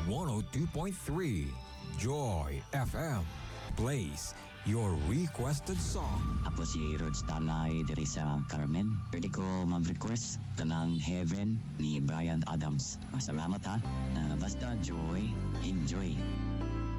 102.3 Joy FM plays your requested song. Ako si Rod Stanley diri sa Carmen. Pwede ko mag-request Tanang Heaven ni Bryan Adams. Salamat ha. Basta Joy, enjoy.